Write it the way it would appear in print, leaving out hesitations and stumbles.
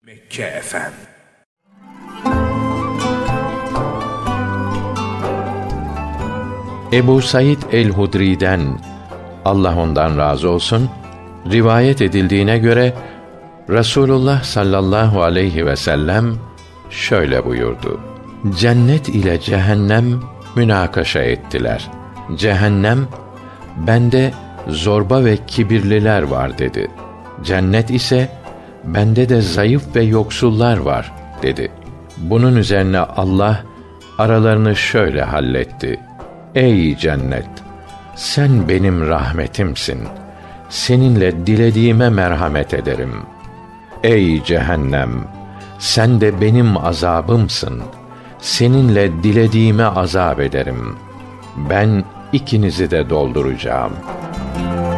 Mekke Efem. Ebu Said el-Hudri'den, Allah ondan razı olsun, rivayet edildiğine göre Resulullah sallallahu aleyhi ve sellem şöyle buyurdu: Cennet ile cehennem münakaşa ettiler. Cehennem, bende zorba ve kibirliler var dedi. Cennet ise, bende de zayıf ve yoksullar var dedi. Bunun üzerine Allah aralarını şöyle halletti: Ey cennet! Sen benim rahmetimsin. Seninle dilediğime merhamet ederim. Ey cehennem! Sen de benim azabımsın. Seninle dilediğime azap ederim. Ben ikinizi de dolduracağım.